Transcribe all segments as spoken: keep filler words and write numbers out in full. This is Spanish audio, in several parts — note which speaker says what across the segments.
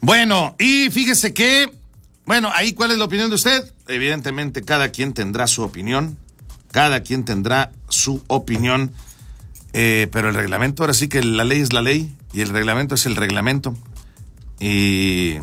Speaker 1: Bueno, y fíjese que, bueno, ahí, ¿cuál es la opinión de usted? Evidentemente, cada quien tendrá su opinión, cada quien tendrá su opinión, eh, pero el reglamento, ahora sí que la ley es la ley, y el reglamento es el reglamento, y,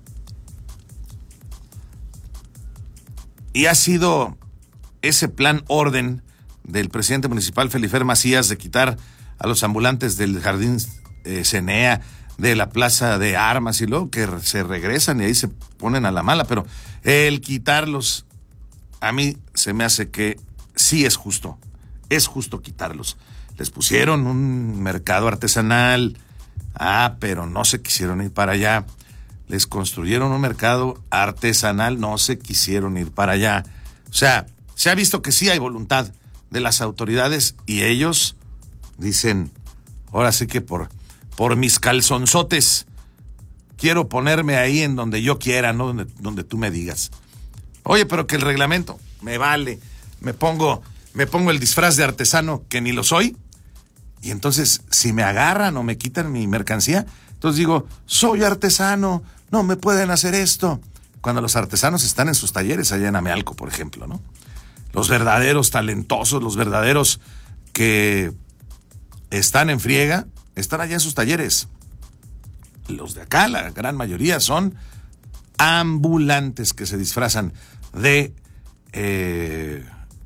Speaker 1: y ha sido ese plan orden del presidente municipal Felifer Macías de quitar a los ambulantes del Jardín eh, Cenea, de la Plaza de Armas, y luego que se regresan y ahí se ponen a la mala, pero el quitarlos, a mí se me hace que sí es justo, es justo quitarlos. Les pusieron un mercado artesanal, ah, pero no se quisieron ir para allá. Les construyeron un mercado artesanal, no se quisieron ir para allá. O sea, se ha visto que sí hay voluntad de las autoridades y ellos dicen, ahora sí que por... por mis calzonzotes, quiero ponerme ahí en donde yo quiera, no donde, donde tú me digas. Oye, pero que el reglamento, me vale, me pongo, me pongo el disfraz de artesano que ni lo soy, y entonces si me agarran o me quitan mi mercancía, entonces digo, soy artesano, no me pueden hacer esto. Cuando los artesanos están en sus talleres allá en Amealco, por ejemplo, ¿no? Los verdaderos talentosos, los verdaderos que están en friega, están allá en sus talleres. Los de acá, la gran mayoría, son ambulantes que se disfrazan de eh,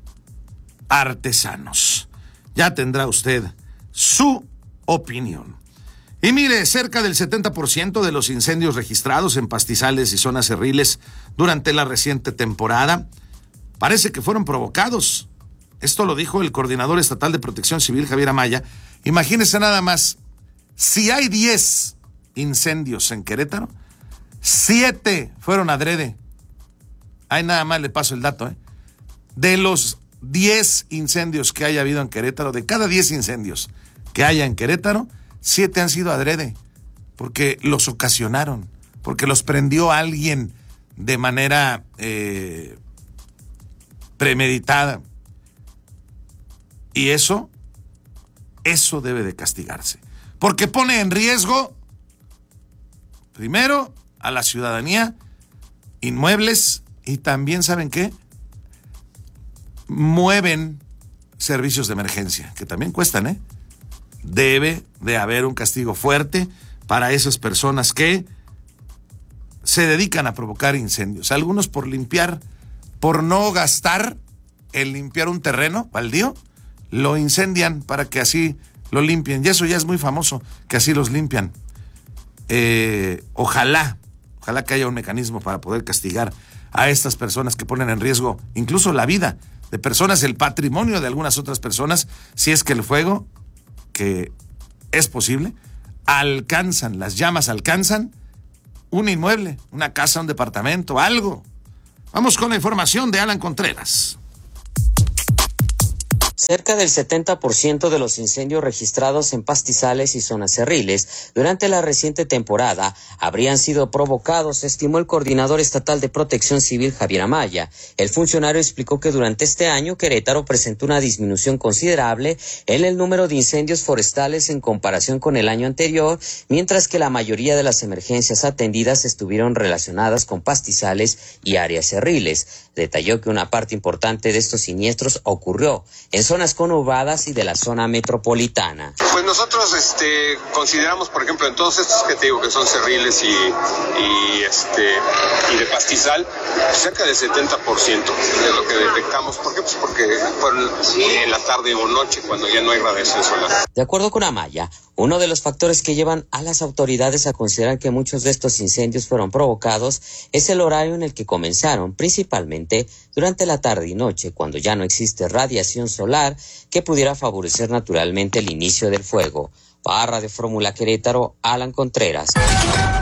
Speaker 1: artesanos. Ya tendrá usted su opinión. Y mire, cerca del setenta por ciento de los incendios registrados en pastizales y zonas cerriles durante la reciente temporada parece que fueron provocados. Esto lo dijo el coordinador estatal de Protección Civil, Javier Amaya. Imagínense nada más, si hay diez incendios en Querétaro, siete fueron adrede. Ahí nada más le paso el dato, ¿eh? De los diez incendios que haya habido en Querétaro, de cada diez incendios que haya en Querétaro, siete han sido adrede, porque los ocasionaron, porque los prendió alguien de manera eh, premeditada. Y eso... Eso debe de castigarse, porque pone en riesgo, primero, a la ciudadanía, inmuebles, y también, ¿saben qué? Mueven servicios de emergencia, que también cuestan, ¿eh? Debe de haber un castigo fuerte para esas personas que se dedican a provocar incendios. Algunos por limpiar, por no gastar en limpiar un terreno baldío, lo incendian para que así lo limpien. Y eso ya es muy famoso, que así los limpian. Eh, ojalá, ojalá que haya un mecanismo para poder castigar a estas personas que ponen en riesgo incluso la vida de personas, el patrimonio de algunas otras personas, si es que el fuego, que es posible, alcanzan, las llamas alcanzan un inmueble, una casa, un departamento, algo. Vamos con la información de Alan Contreras.
Speaker 2: Cerca del setenta por ciento de los incendios registrados en pastizales y zonas cerriles durante la reciente temporada habrían sido provocados, estimó el coordinador estatal de Protección Civil, Javier Amaya. El funcionario explicó que durante este año Querétaro presentó una disminución considerable en el número de incendios forestales en comparación con el año anterior, mientras que la mayoría de las emergencias atendidas estuvieron relacionadas con pastizales y áreas cerriles. Detalló que una parte importante de estos siniestros ocurrió en zonas conurbadas y de la zona metropolitana.
Speaker 3: Pues nosotros este, consideramos, por ejemplo, en todos estos que te digo que son cerriles y, y, este, y de pastizal, cerca del setenta por ciento de lo que detectamos. ¿Por qué? Pues porque fueron en la tarde o noche, cuando ya no hay radiación solar.
Speaker 2: De acuerdo con Amaya, uno de los factores que llevan a las autoridades a considerar que muchos de estos incendios fueron provocados es el horario en el que comenzaron, principalmente durante la tarde y noche, cuando ya no existe radiación solar que pudiera favorecer naturalmente el inicio del fuego. Para de Fórmula Querétaro, Alan Contreras.